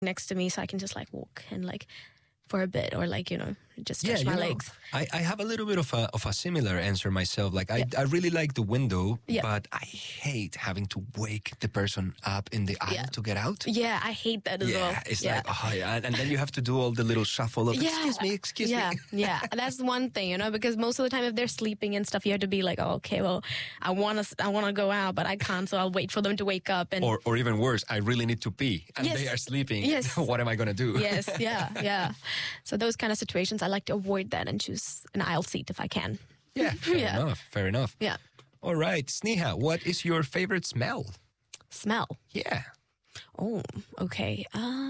next to me so I can just like walk and like for a bit or like, just stretch my legs. I have a little bit of a similar answer myself. Like I really like the window, but I hate having to wake the person up in the aisle to get out. Yeah, I hate that as well. It's like, and then you have to do all the little shuffle of, excuse me. Yeah, that's one thing, because most of the time if they're sleeping and stuff, you have to be like, oh, okay, well, I want to go out, but I can't, so I'll wait for them to wake up. And Or even worse, I really need to pee, and they are sleeping. Yes. What am I going to do? Yes, yeah. So those kind of situations, I like to avoid that and choose an aisle seat if I can. Yeah, fair enough. Yeah. All right, Sneha, what is your favorite smell? Smell? Yeah. Oh, okay.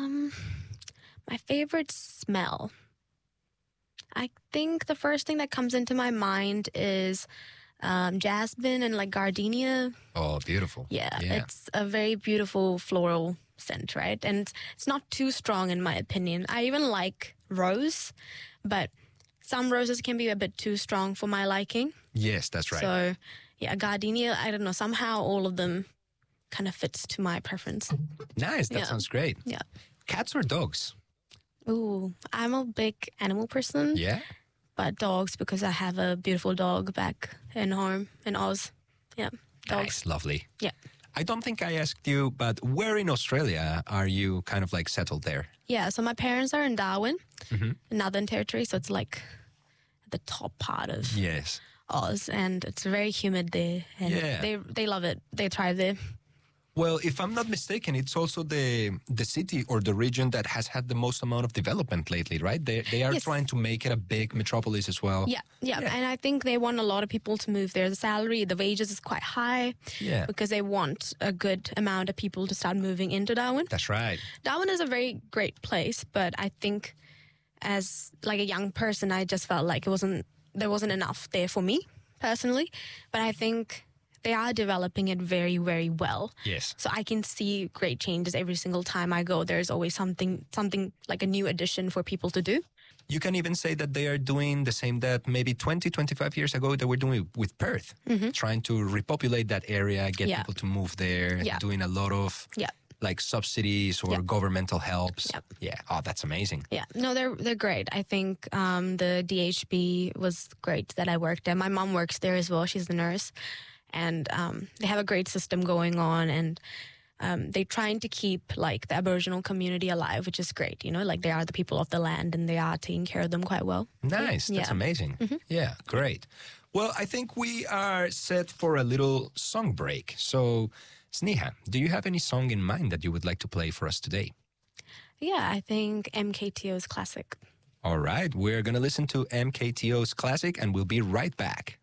My favorite smell. I think the first thing that comes into my mind is jasmine and like gardenia. Oh, beautiful. Yeah, it's a very beautiful floral scent, right? And it's not too strong in my opinion. I even like rose, but some roses can be a bit too strong for my liking. Yes, that's right. So, yeah, gardenia, I don't know, somehow all of them kind of fits to my preference. Nice, that sounds great. Yeah. Cats or dogs? Ooh, I'm a big animal person. Yeah? But dogs, because I have a beautiful dog back in home in Oz. Yeah, dogs. Nice, lovely. Yeah. I don't think I asked you, but where in Australia are you kind of like settled there? Yeah, so my parents are in Darwin, Northern Territory, so it's like the top part of Oz, and it's very humid there, and they love it. They thrive there. Well, if I'm not mistaken, it's also the city or the region that has had the most amount of development lately, right? They are trying to make it a big metropolis as well. Yeah, and I think they want a lot of people to move there. The wages is quite high because they want a good amount of people to start moving into Darwin. That's right. Darwin is a very great place, but I think as like a young person, I just felt like there wasn't enough there for me personally. But I think they are developing it very, very well. Yes. So I can see great changes every single time I go. There's always something like a new addition for people to do. You can even say that they are doing the same that maybe 20, 25 years ago they were doing with Perth, trying to repopulate that area, get people to move there, doing a lot of like subsidies or governmental helps. Yeah. Oh, that's amazing. Yeah. No, they're great. I think the DHB was great that I worked there. My mom works there as well. She's a nurse. And they have a great system going on, and they're trying to keep like the Aboriginal community alive, which is great. Like they are the people of the land, and they are taking care of them quite well. Nice. That's amazing. Yeah, great. Well, I think we are set for a little song break. So, Sneha, do you have any song in mind that you would like to play for us today? Yeah, I think MKTO's Classic. All right, we're going to listen to MKTO's Classic, and we'll be right back.